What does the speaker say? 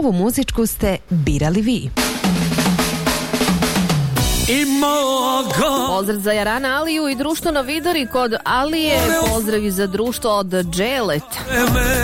ovu muzičku ste birali vi. Pozdrav za Jarana Aliju i društvo na Vidori kod Alije. Pozdrav i za društvo od Dželet.